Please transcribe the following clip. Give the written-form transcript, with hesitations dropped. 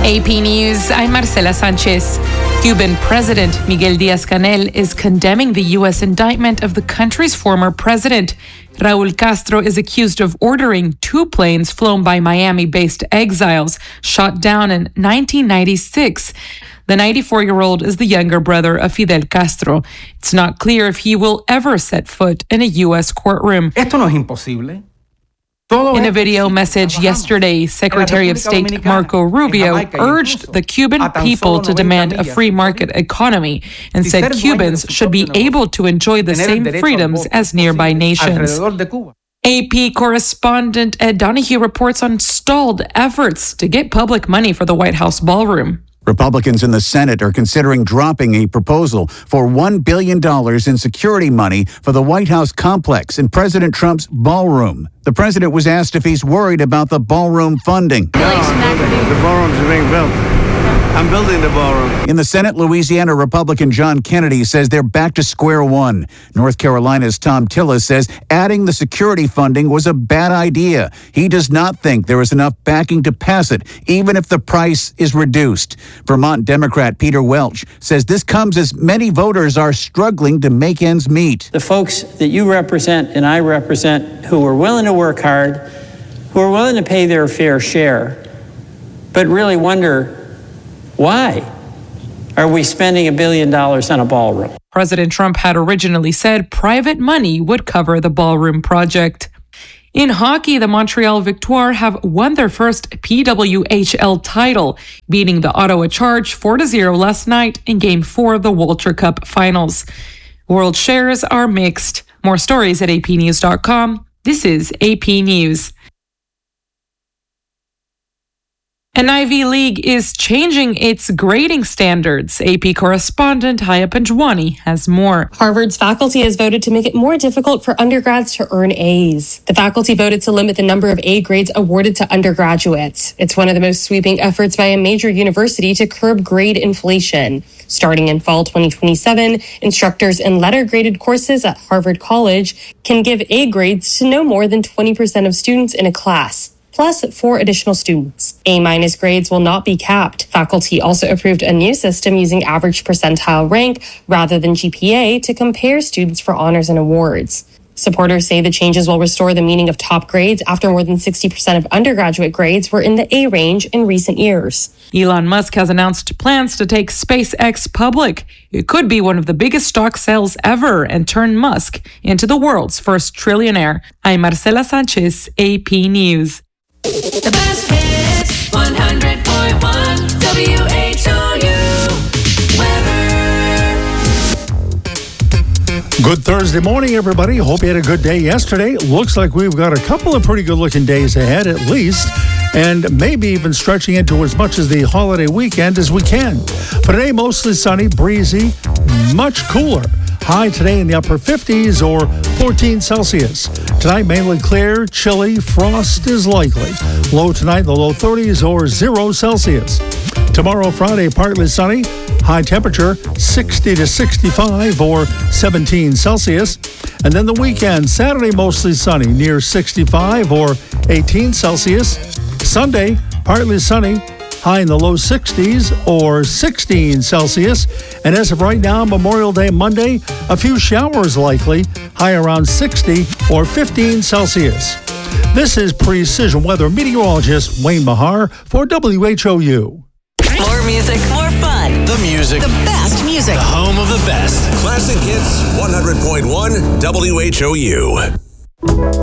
AP News, I'm Marcela Sanchez. Cuban President Miguel Díaz-Canel is condemning the U.S. indictment of the country's former president. Raul Castro is accused of ordering 2 planes flown by Miami-based exiles shot down in 1996. The 94-year-old is the younger brother of Fidel Castro. It's not clear if he will ever set foot in a U.S. courtroom. Esto no es imposible. In a video message yesterday, Secretary of State Marco Rubio urged the Cuban people to demand a free market economy and said Cubans should be able to enjoy the same freedoms as nearby nations. AP correspondent Ed Donahue reports on stalled efforts to get public money for the White House ballroom. Republicans in the Senate are considering dropping a proposal for $1 billion in security money for the White House complex in President Trump's ballroom. The president was asked if he's worried about the ballroom funding. The ballrooms are being built. I'm building the ballroom. In the Senate, Louisiana Republican John Kennedy says they're back to square one. North Carolina's Tom Tillis says adding the security funding was a bad idea. He does not think there is enough backing to pass it, even if the price is reduced. Vermont Democrat Peter Welch says this comes as many voters are struggling to make ends meet. The folks that you represent and I represent who are willing to work hard, who are willing to pay their fair share, but really wonder, why are we spending $1 billion on a ballroom? President Trump had originally said private money would cover the ballroom project. In hockey, the Montreal Victoire have won their first PWHL title, beating the Ottawa Charge 4-0 last night in Game 4 of the Walter Cup Finals. World shares are mixed. More stories at apnews.com. This is AP News. An Ivy League is changing its grading standards. AP correspondent Haya Panjwani has more. Harvard's faculty has voted to make it more difficult for undergrads to earn A's. The faculty voted to limit the number of A grades awarded to undergraduates. It's one of the most sweeping efforts by a major university to curb grade inflation. Starting in fall 2027, instructors in letter-graded courses at Harvard College can give A grades to no more than 20% of students in a class, plus 4 additional students. A- grades will not be capped. Faculty also approved a new system using average percentile rank rather than GPA to compare students for honors and awards. Supporters say the changes will restore the meaning of top grades after more than 60% of undergraduate grades were in the A range in recent years. Elon Musk has announced plans to take SpaceX public. It could be one of the biggest stock sales ever and turn Musk into the world's first trillionaire. I'm Marcela Sanchez, AP News. The best hits, 100.1 WHOU weather. Good Thursday morning, everybody. Hope you had a good day yesterday. Looks like we've got a couple of pretty good-looking days ahead, at least, and maybe even stretching into as much as the holiday weekend as we can. For today, mostly sunny, breezy, much cooler. High today in the upper 50s or 14 Celsius. Tonight, mainly clear, chilly, frost is likely. Low tonight in the low 30s or 0 Celsius. Tomorrow, Friday, partly sunny. High temperature 60 to 65 or 17 Celsius. And then the weekend, Saturday, mostly sunny, near 65 or 18 Celsius. Sunday, partly sunny. High in the low 60s or 16 Celsius. And as of right now, Memorial Day Monday, a few showers likely, high around 60 or 15 Celsius. This is Precision Weather Meteorologist Wayne Mahar for WHOU. More music, more fun. The music. The best music. The home of the best. Classic Hits 100.1 WHOU.